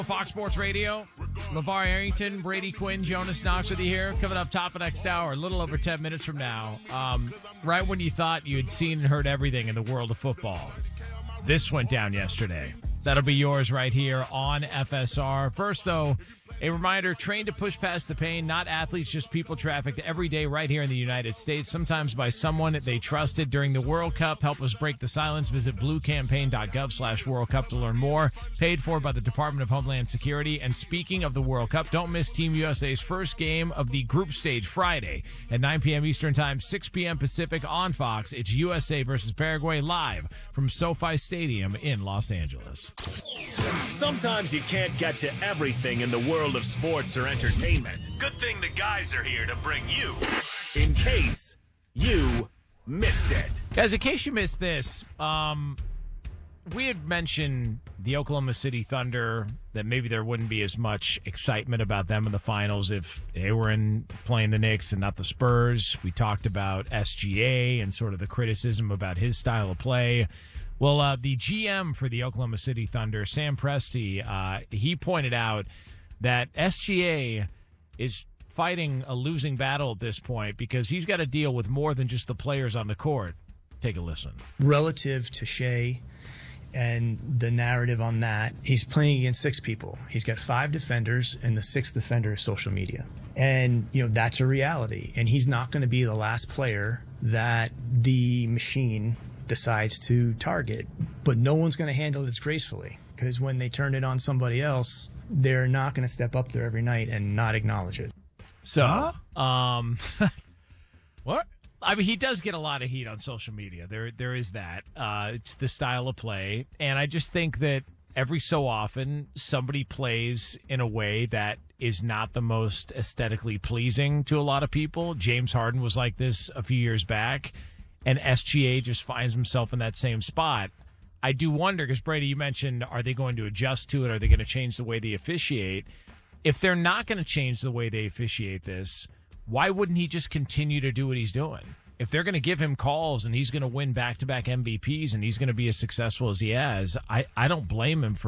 Fox Sports Radio, LeVar Arrington, Brady Quinn, Jonas Knox with you here. Coming up top of next hour, a little over 10 minutes from now. Right when you thought you had seen and heard everything in the world of football, this went down yesterday. That'll be yours right here on FSR. First, though, a reminder, trained to push past the pain, not athletes, just people trafficked every day right here in the United States, sometimes by someone they trusted during the World Cup. Help us break the silence. Visit bluecampaign.gov/World Cup to learn more. Paid for by the Department of Homeland Security. And speaking of the World Cup, don't miss Team USA's first game of the group stage Friday at 9 p.m. Eastern Time, 6 p.m. Pacific on Fox. It's USA versus Paraguay live from SoFi Stadium in Los Angeles. Sometimes you can't get to everything in the world of sports or entertainment. Good thing the guys are here to bring you, in case you missed it. Guys, in case you missed this, we had mentioned the Oklahoma City Thunder, that maybe there wouldn't be as much excitement about them in the finals if they were playing the Knicks and not the Spurs. We talked about SGA and sort of the criticism about his style of play. Well, the GM for the Oklahoma City Thunder, Sam Presti, he pointed out that SGA is fighting a losing battle at this point because he's got to deal with more than just the players on the court. Take a listen. Relative to Shea and the narrative on that, he's playing against 6 people. He's got 5 defenders, and the 6th defender is social media. And, that's a reality. And he's not going to be the last player that the machine decides to target. But no one's going to handle this gracefully, because when they turn it on somebody else, they're not going to step up there every night and not acknowledge it. So, what? I mean, he does get a lot of heat on social media. There is that. It's the style of play. And I just think that every so often somebody plays in a way that is not the most aesthetically pleasing to a lot of people. James Harden was like this a few years back, and SGA just finds himself in that same spot. I do wonder, because Brady, you mentioned, are they going to adjust to it? Are they going to change the way they officiate? If they're not going to change the way they officiate this, why wouldn't he just continue to do what he's doing? If they're going to give him calls and he's going to win back-to-back MVPs and he's going to be as successful as he has, I don't blame him for